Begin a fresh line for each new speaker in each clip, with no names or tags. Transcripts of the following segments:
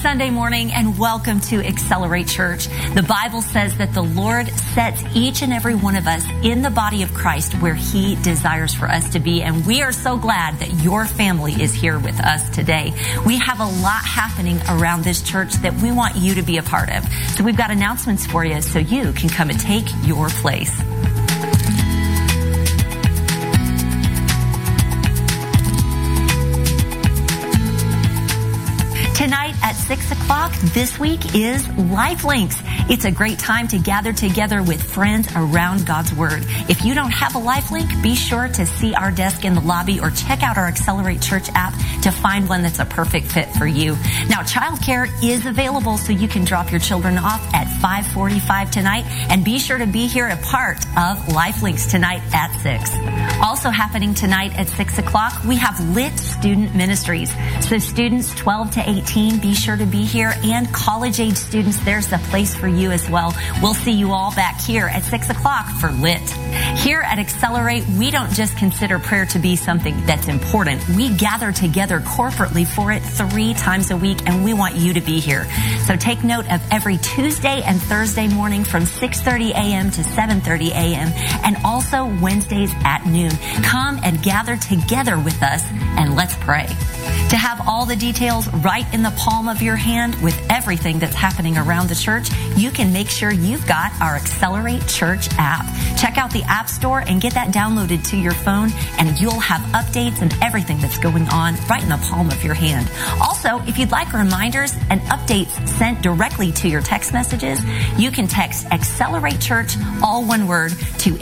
Sunday morning and welcome to Accelerate Church. The Bible says that the Lord sets each and every one of us in the body of Christ where He desires for us to be. And we are so glad that your family is here with us today. We have a lot happening around this church that we want you to be a part of. So we've got announcements for you so you can come and take your place. Tonight at 6 o'clock this week is LifeLinks. It's a great time to gather together with friends around God's Word. If you don't have a LifeLink, be sure to see our desk in the lobby or check out our Accelerate Church app to find one that's a perfect fit for you. Now, childcare is available, so you can drop your children off at 5:45 tonight, and be sure to be here a part of LifeLinks tonight at 6. Also happening tonight at 6 o'clock, we have Lit Student Ministries. So students 12 to 18, be sure to be here, and college-age students, there's a place for you as well. We'll see you all back here at 6 o'clock for Lit. Here at Accelerate, we don't just consider prayer to be something that's important. We gather together corporately for it 3 times a week, and we want you to be here. So take note of every Tuesday and Thursday morning from 6:30 a.m. to 7:30 a.m., and also Wednesdays at noon. Come and gather together with us, and let's pray. To have all the details right in the palm of your hand with everything that's happening around the church, you can make sure you've got our Accelerate Church app. Check out the App Store and get that downloaded to your phone, and you'll have updates and everything that's going on right in the palm of your hand. Also, if you'd like reminders and updates sent directly to your text messages, you can text Accelerate Church, all one word, to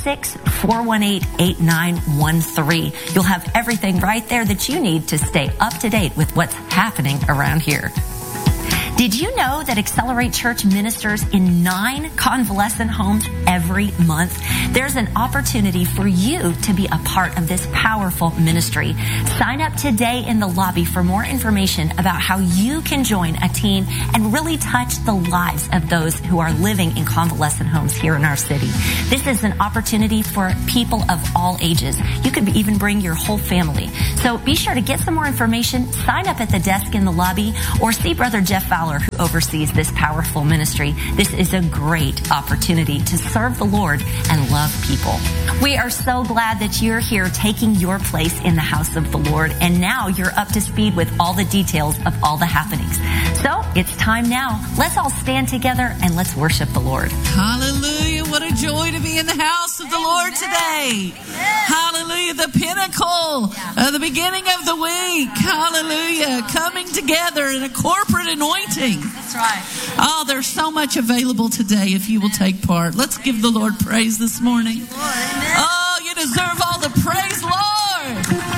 806-418-8913. You'll have everything right there that you need to stay up to date with what's happening around here. Did you know that Accelerate Church ministers in 9 convalescent homes every month? There's an opportunity for you to be a part of this powerful ministry. Sign up today in the lobby for more information about how you can join a team and really touch the lives of those who are living in convalescent homes here in our city. This is an opportunity for people of all ages. You could even bring your whole family. So be sure to get some more information, sign up at the desk in the lobby, or see Brother Jeff Fowler, who oversees this powerful ministry. This is a great opportunity to serve the Lord and love people. We are so glad that you're here taking your place in the house of the Lord, and now you're up to speed with all the details of all the happenings. So it's time now. Let's all stand together and let's worship the Lord.
Hallelujah. What a joy to be in the house of the Lord today. Hallelujah. The pinnacle, the beginning of the week. Hallelujah. Coming together in a corporate anointing.
That's right.
Oh, there's so much available today if you will take part. Let's give the Lord praise this morning.
Lord, amen.
Oh, you deserve all